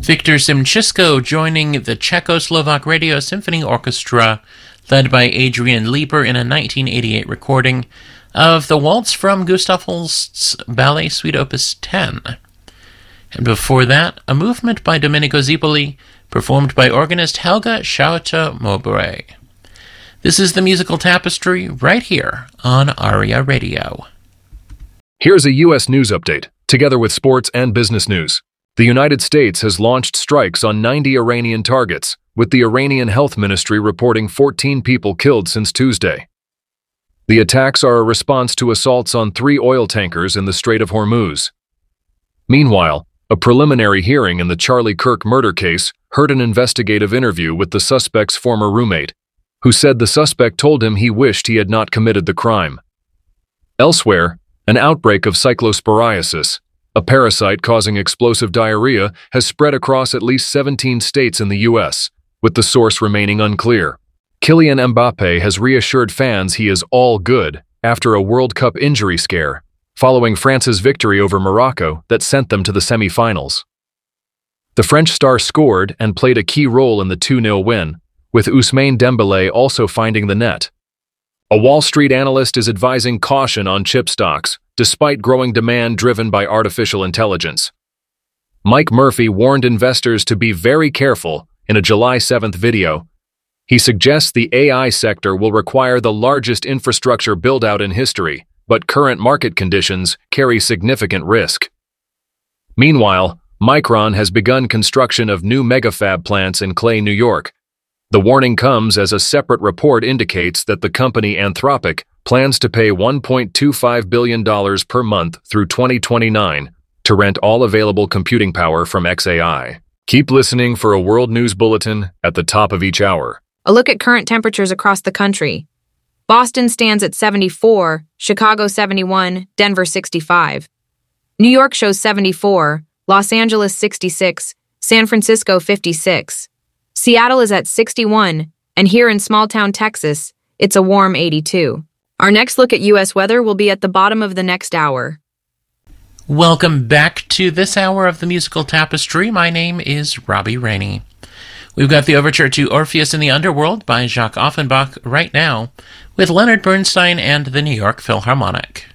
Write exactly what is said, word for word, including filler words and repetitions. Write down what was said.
Victor Simchisko joining the Czechoslovak Radio Symphony Orchestra, led by Adrian Lieber in a nineteen eighty-eight recording of the waltz from Gustav Holst's Ballet Suite Opus ten. And before that, a movement by Domenico Zipoli, performed by organist Helga Schauter-Mowbray. This is the Musical Tapestry right here on ARIA Radio. Here's a U S news update, together with sports and business news. The United States has launched strikes on ninety Iranian targets, with the Iranian Health Ministry reporting fourteen people killed since Tuesday. The attacks are a response to assaults on three oil tankers in the Strait of Hormuz. Meanwhile, a preliminary hearing in the Charlie Kirk murder case heard an investigative interview with the suspect's former roommate, who said the suspect told him he wished he had not committed the crime. Elsewhere, an outbreak of cyclosporiasis, a parasite causing explosive diarrhea, has spread across at least seventeen states in the U S, with the source remaining unclear. Kylian Mbappé has reassured fans he is all good after a World Cup injury scare, following France's victory over Morocco that sent them to the semi-finals. The French star scored and played a key role in the two nil win, with Ousmane Dembélé also finding the net. A Wall Street analyst is advising caution on chip stocks, despite growing demand driven by artificial intelligence. Mike Murphy warned investors to be very careful in a July seventh video. He suggests the A I sector will require the largest infrastructure build-out in history, but current market conditions carry significant risk. Meanwhile, Micron has begun construction of new megafab plants in Clay, New York. The warning comes as a separate report indicates that the company Anthropic plans to pay one point two five billion dollars per month through twenty twenty-nine to rent all available computing power from X A I. Keep listening for a World News Bulletin at the top of each hour. A look at current temperatures across the country. Boston stands at seventy-four, Chicago seventy-one, Denver sixty-five. New York shows seventy-four, Los Angeles sixty-six, San Francisco fifty-six. Seattle is at sixty-one, and here in small-town Texas, it's a warm eighty-two. Our next look at U S weather will be at the bottom of the next hour. Welcome back to this hour of the Musical Tapestry. My name is Robbie Rainey. We've got the overture to Orpheus in the Underworld by Jacques Offenbach right now, with Leonard Bernstein and the New York Philharmonic.